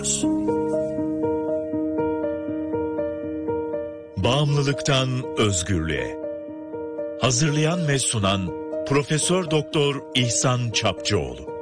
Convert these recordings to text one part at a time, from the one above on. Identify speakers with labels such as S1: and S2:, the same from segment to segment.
S1: dinliyoruz.
S2: Bağımlılıktan özgürlüğe. Hazırlayan ve sunan Profesör Doktor İhsan Çapçıoğlu.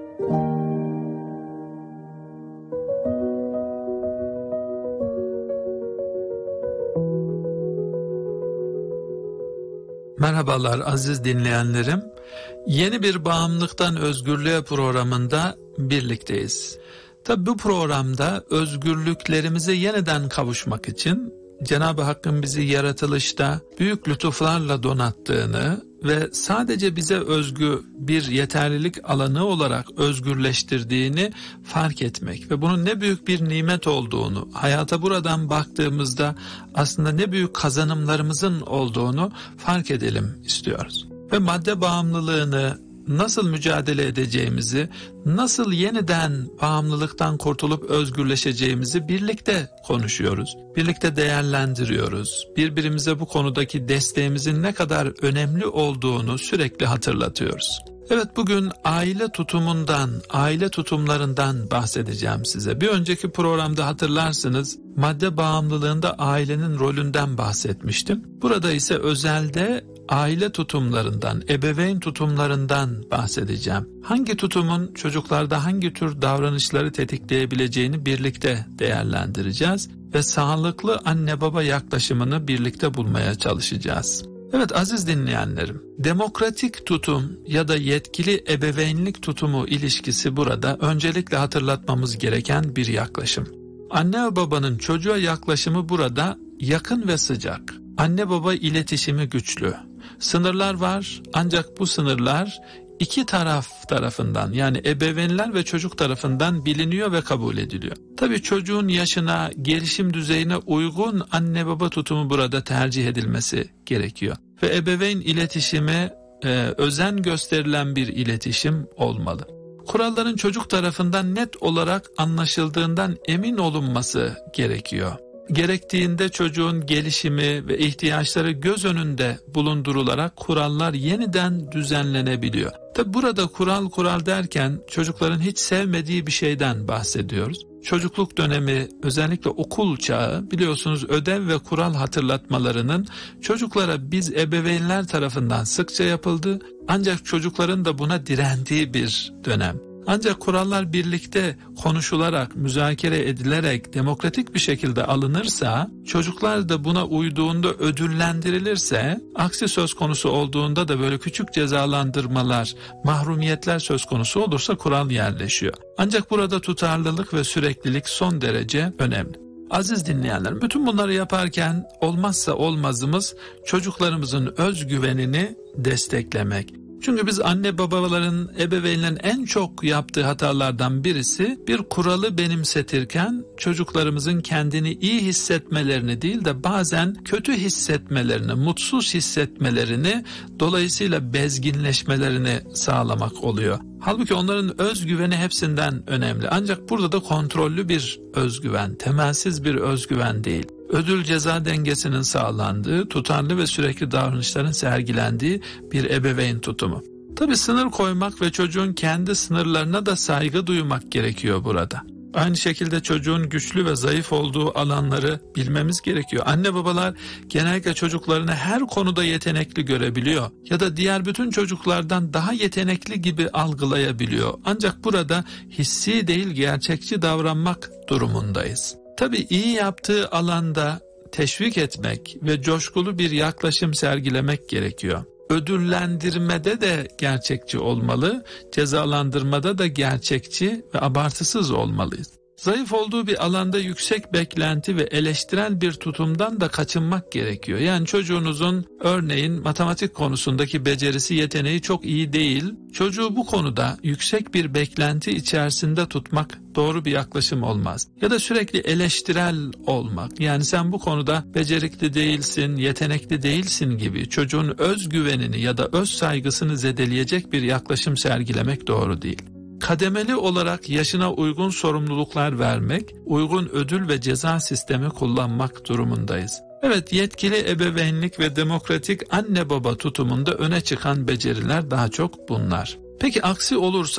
S3: Merhabalar aziz dinleyenlerim. Yeni bir Bağımlılıktan Özgürlüğe programında birlikteyiz. Tabi bu programda özgürlüklerimize yeniden kavuşmak için Cenab-ı Hakk'ın bizi yaratılışta büyük lütuflarla donattığını ve sadece bize özgü bir yeterlilik alanı olarak özgürleştirdiğini fark etmek ve bunun ne büyük bir nimet olduğunu, hayata buradan baktığımızda aslında ne büyük kazanımlarımızın olduğunu fark edelim istiyoruz. Ve madde bağımlılığını nasıl mücadele edeceğimizi, nasıl yeniden bağımlılıktan kurtulup özgürleşeceğimizi birlikte konuşuyoruz. Birlikte değerlendiriyoruz. Birbirimize bu konudaki desteğimizin ne kadar önemli olduğunu sürekli hatırlatıyoruz. Evet, bugün aile tutumundan, aile tutumlarından bahsedeceğim size. Bir önceki programda hatırlarsınız, madde bağımlılığında ailenin rolünden bahsetmiştim. Burada ise özelde aile tutumlarından, ebeveyn tutumlarından bahsedeceğim. Hangi tutumun çocuklarda hangi tür davranışları tetikleyebileceğini birlikte değerlendireceğiz ve sağlıklı anne baba yaklaşımını birlikte bulmaya çalışacağız. Evet aziz dinleyenlerim, demokratik tutum ya da yetkili ebeveynlik tutumu ilişkisi burada öncelikle hatırlatmamız gereken bir yaklaşım. Anne ve babanın çocuğa yaklaşımı burada yakın ve sıcak. Anne baba iletişimi güçlü. Sınırlar var ancak bu sınırlar iki taraf tarafından, yani ebeveynler ve çocuk tarafından biliniyor ve kabul ediliyor. Tabii çocuğun yaşına, gelişim düzeyine uygun anne baba tutumu burada tercih edilmesi gerekiyor. Ve ebeveyn iletişimi özen gösterilen bir iletişim olmalı. Kuralların çocuk tarafından net olarak anlaşıldığından emin olunması gerekiyor. Gerektiğinde çocuğun gelişimi ve ihtiyaçları göz önünde bulundurularak kurallar yeniden düzenlenebiliyor. Tabi burada kural derken çocukların hiç sevmediği bir şeyden bahsediyoruz. Çocukluk dönemi, özellikle okul çağı, biliyorsunuz ödev ve kural hatırlatmalarının çocuklara biz ebeveynler tarafından sıkça yapıldı, ancak çocukların da buna direndiği bir dönem. Ancak kurallar birlikte konuşularak, müzakere edilerek demokratik bir şekilde alınırsa, çocuklar da buna uyduğunda ödüllendirilirse, aksi söz konusu olduğunda da böyle küçük cezalandırmalar, mahrumiyetler söz konusu olursa kural yerleşiyor. Ancak burada tutarlılık ve süreklilik son derece önemli. Aziz dinleyenler, bütün bunları yaparken olmazsa olmazımız çocuklarımızın özgüvenini desteklemek. Çünkü biz anne babaların, ebeveynlerin en çok yaptığı hatalardan birisi bir kuralı benimsetirken çocuklarımızın kendini iyi hissetmelerini değil de bazen kötü hissetmelerini, mutsuz hissetmelerini, dolayısıyla bezginleşmelerini sağlamak oluyor. Halbuki onların özgüveni hepsinden önemli. Ancak burada da kontrollü bir özgüven, temelsiz bir özgüven değil. Ödül ceza dengesinin sağlandığı, tutarlı ve sürekli davranışların sergilendiği bir ebeveyn tutumu. Tabii sınır koymak ve çocuğun kendi sınırlarına da saygı duymak gerekiyor burada. Aynı şekilde çocuğun güçlü ve zayıf olduğu alanları bilmemiz gerekiyor. Anne babalar genellikle çocuklarını her konuda yetenekli görebiliyor ya da diğer bütün çocuklardan daha yetenekli gibi algılayabiliyor. Ancak burada hissi değil gerçekçi davranmak durumundayız. Tabii iyi yaptığı alanda teşvik etmek ve coşkulu bir yaklaşım sergilemek gerekiyor. Ödüllendirmede de gerçekçi olmalı, cezalandırmada da gerçekçi ve abartısız olmalıyız. Zayıf olduğu bir alanda yüksek beklenti ve eleştirel bir tutumdan da kaçınmak gerekiyor. Yani çocuğunuzun örneğin matematik konusundaki becerisi, yeteneği çok iyi değil. Çocuğu bu konuda yüksek bir beklenti içerisinde tutmak doğru bir yaklaşım olmaz. Ya da sürekli eleştirel olmak. Yani sen bu konuda becerikli değilsin, yetenekli değilsin gibi çocuğun özgüvenini ya da öz saygısını zedeleyecek bir yaklaşım sergilemek doğru değil. Kademeli olarak yaşına uygun sorumluluklar vermek, uygun ödül ve ceza sistemi kullanmak durumundayız. Evet, yetkili ebeveynlik ve demokratik anne baba tutumunda öne çıkan beceriler daha çok bunlar. Peki aksi olursa,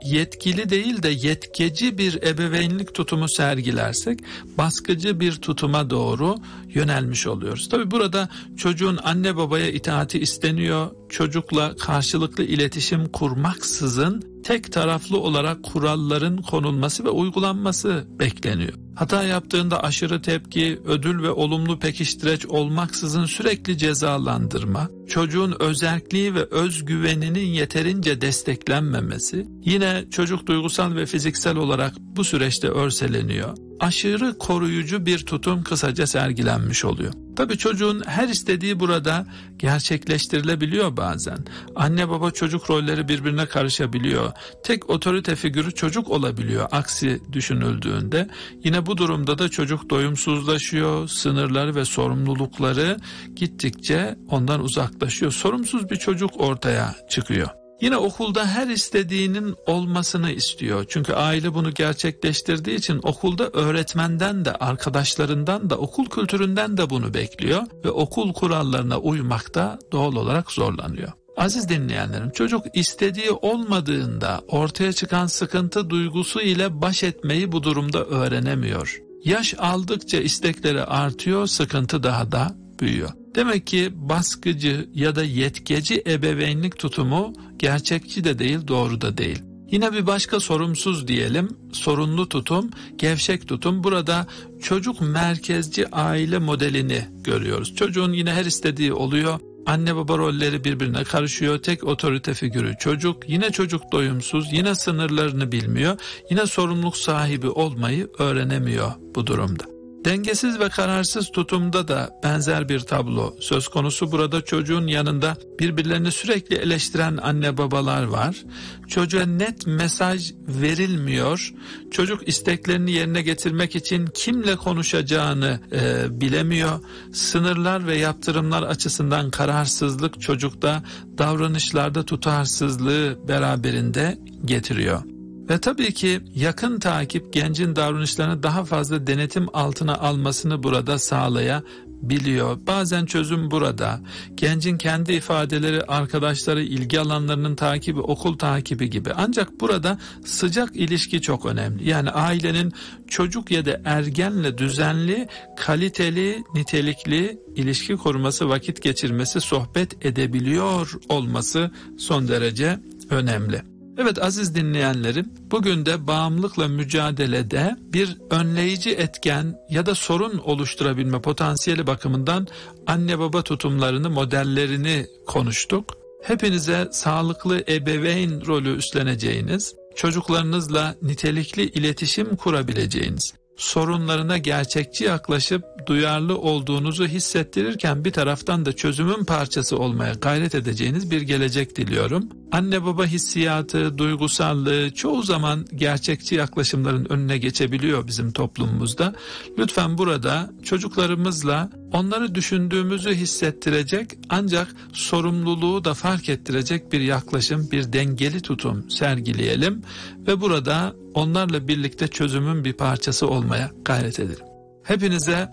S3: yetkili değil de yetkeci bir ebeveynlik tutumu sergilersek baskıcı bir tutuma doğru yönelmiş oluyoruz. Tabii burada çocuğun anne babaya itaati isteniyor. Çocukla karşılıklı iletişim kurmaksızın tek taraflı olarak kuralların konulması ve uygulanması bekleniyor. Hata yaptığında aşırı tepki, ödül ve olumlu pekiştireç olmaksızın sürekli cezalandırma, çocuğun özerkliği ve özgüveninin yeterince desteklenmemesi, yine çocuk duygusal ve fiziksel olarak bu süreçte örseleniyor. Aşırı koruyucu bir tutum kısaca sergilenmiş oluyor. Tabii çocuğun her istediği burada gerçekleştirilebiliyor bazen. Anne baba çocuk rolleri birbirine karışabiliyor. Tek otorite figürü çocuk olabiliyor aksi düşünüldüğünde. Yine bu durumda da çocuk doyumsuzlaşıyor, sınırları ve sorumlulukları gittikçe ondan uzaklaşıyor. Sorumsuz bir çocuk ortaya çıkıyor. Yine okulda her istediğinin olmasını istiyor. Çünkü aile bunu gerçekleştirdiği için okulda öğretmenden de, arkadaşlarından da, okul kültüründen de bunu bekliyor ve okul kurallarına uymakta doğal olarak zorlanıyor. Aziz dinleyenlerim, çocuk istediği olmadığında ortaya çıkan sıkıntı duygusu ile baş etmeyi bu durumda öğrenemiyor. Yaş aldıkça istekleri artıyor, sıkıntı daha da büyüyor. Demek ki baskıcı ya da yetkeci ebeveynlik tutumu gerçekçi de değil, doğru da değil. Yine bir başka sorumsuz diyelim, sorunlu tutum, gevşek tutum. Burada çocuk merkezci aile modelini görüyoruz. Çocuğun yine her istediği oluyor. Anne baba rolleri birbirine karışıyor. Tek otorite figürü çocuk. Yine çocuk doyumsuz, yine sınırlarını bilmiyor. Yine sorumluluk sahibi olmayı öğrenemiyor bu durumda. Dengesiz ve kararsız tutumda da benzer bir tablo söz konusu. Burada çocuğun yanında birbirlerini sürekli eleştiren anne babalar var. Çocuğa net mesaj verilmiyor. Çocuk isteklerini yerine getirmek için kimle konuşacağını bilemiyor. Sınırlar ve yaptırımlar açısından kararsızlık çocukta davranışlarda tutarsızlığı beraberinde getiriyor. Ve tabii ki yakın takip gencin davranışlarını daha fazla denetim altına almasını burada sağlayabiliyor. Bazen çözüm burada. Gencin kendi ifadeleri, arkadaşları, ilgi alanlarının takibi, okul takibi gibi. Ancak burada sıcak ilişki çok önemli. Yani ailenin çocuk ya da ergenle düzenli, kaliteli, nitelikli ilişki kurması, vakit geçirmesi, sohbet edebiliyor olması son derece önemli. Evet aziz dinleyenlerim, bugün de bağımlılıkla mücadelede bir önleyici etken ya da sorun oluşturabilme potansiyeli bakımından anne baba tutumlarını, modellerini konuştuk. Hepinize sağlıklı ebeveyn rolü üstleneceğiniz, çocuklarınızla nitelikli iletişim kurabileceğiniz, sorunlarına gerçekçi yaklaşıp duyarlı olduğunuzu hissettirirken bir taraftan da çözümün parçası olmaya gayret edeceğiniz bir gelecek diliyorum. Anne baba hissiyatı, duygusallığı çoğu zaman gerçekçi yaklaşımların önüne geçebiliyor bizim toplumumuzda. Lütfen burada çocuklarımızla onları düşündüğümüzü hissettirecek ancak sorumluluğu da fark ettirecek bir yaklaşım, bir dengeli tutum sergileyelim ve burada onlarla birlikte çözümün bir parçası olmaya gayret edelim. Hepinize